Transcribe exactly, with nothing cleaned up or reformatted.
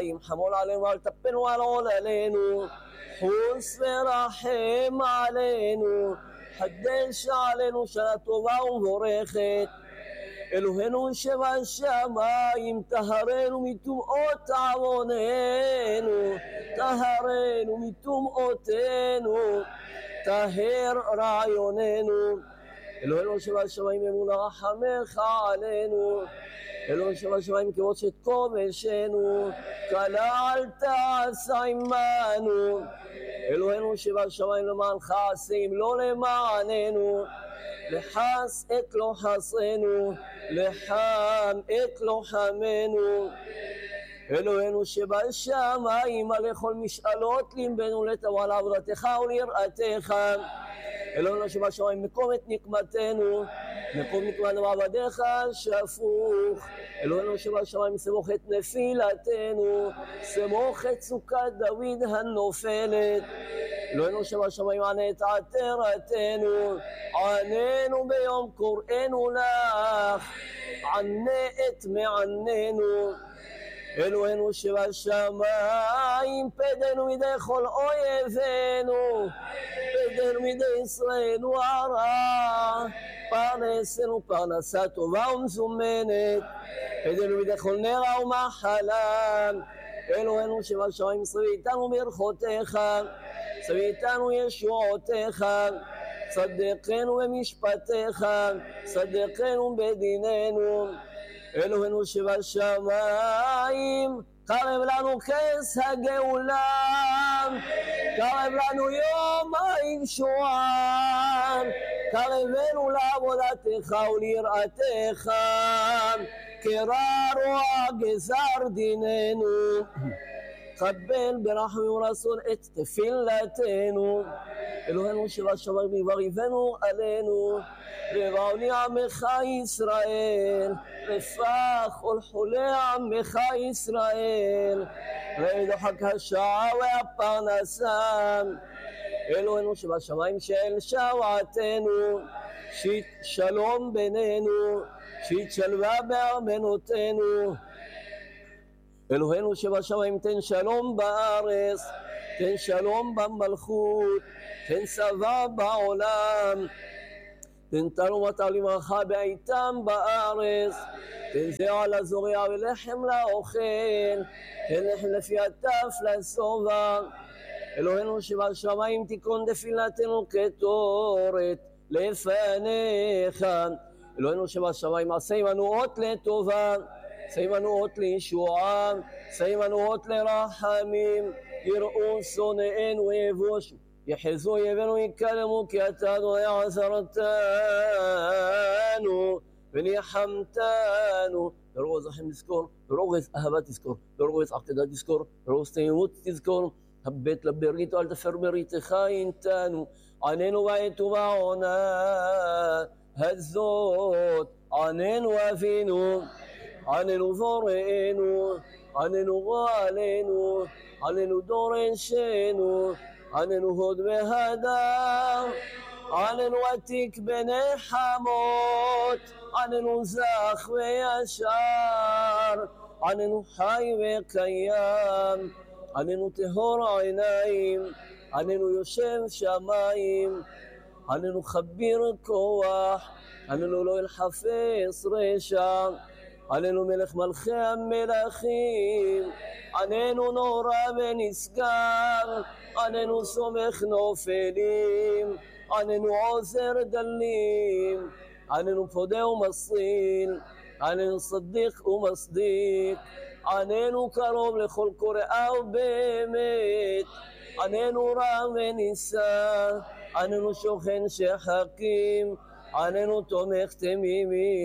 השמיים, חמול עלינו ואל תפנו על עוללינו, חוס ורחם עלינו, חדש עלינו שנה טובה ומבורכת. אלוהינו שבשמיים, טהרנו מטומאות עווננו, טהרנו מטומאותינו, טהר רעיוננו. אלוהינו שבשמיים, אמונה רחמך עלינו. אלוהינו שבשמיים, כבוד שאת כובשנו, קלה אל תעשה עמנו. אלוהינו שבשמיים, למענך עשים, לא למעננו. לחס את לא חסנו, לחם את לא חמנו. אלוהינו שבשמיים, מלא כל משאלות ליבנו לטובה לעבודתך וליראתך. אלוהינו שבשמיים, מקום את נקמתנו, מקום נקמתנו בעבדיך שפוך. אלוהינו שבשמיים, סמוך את נפילתנו, סמוך את סוכת דוד הנופלת. אלוהינו שבשמיים, ענה את עתרתנו, עננו ביום קוראנו לך, ענה את מעננו. אלוהינו שבשמיים, פדנו מידי כל אויבינו, פדנו מידי ישראלנו הרע, פרנסנו פרנסה טובה ומזומנת, פדנו מידי כל נרע ומחלה. אלוהינו שבשמיים, סבי איתנו ברכותיך, סבי איתנו ישועותיך, צדקנו במשפטיך, צדקנו בדיננו. אלוהינו שבשמיים, קרב לנו כס הגאולה, קרב לנו יום הישועה, קרבנו לעבודתך וליראתך, קרא רוע גזר דיננו. קבל ברחמים ורצון את תפילתנו. אלוהינו שבשמיים, יברכנו עלינו, לבעוני עמך ישראל, רפא כל חולי עמך ישראל, וידחק השעה והפרנסה. אלוהינו שבשמיים, שאל שוועתנו, שית שלום בינינו, שית שלווה בארמנותינו. אלוהינו שבשמיים, תן שלום בארץ, תן שלום במלכות, תן צבא בעולם, תן תרומת לברכה בעיתם בארץ, תן זרע לזורע ולחם לאוכל, תן לחם לפי הטף לשובע. אלוהינו שבשמיים, תיקון תפילתנו כתורת לפניך. אלוהינו שבשמיים, עשה עמנו אות לטובה, עשה עמנו אות לישועה, עשה עמנו אות לרחמים. יראו שונאינו ויבושו, יחזו אויבינו יקלמו, כי אתה אדוני עזרתנו וניחמתנו. ברוגז רחם תזכור, ברוגז אהבה תזכור, ברוגז עקדה תזכור, ברוגז תמימות תזכור. הבט לברית ואל תפר בריתך אינתנו. עננו בעת ובעונה הזאת, עננו אבינו, עננו בוראנו, עננו גואלנו, עננו דורשנו, עננו הוד והדר, עננו עתיק בנחמות, עננו זך וישר, עננו חי וקיים, עננו טהור העיניים, עננו יושב שמיים, עננו חביר כוח, עננו לא ילחפש רשע, עננו מלך מלכי המלכים, עננו נורא ונשגב, עננו סומך נופלים, עננו עוזר דלים, עננו פודה ומסריל, עננו צדיק ומסדיק, עננו קרוב לכל קוראיו באמת, עננו רם ונישא, עננו שוכן שחקים, עננו תומך תמימי.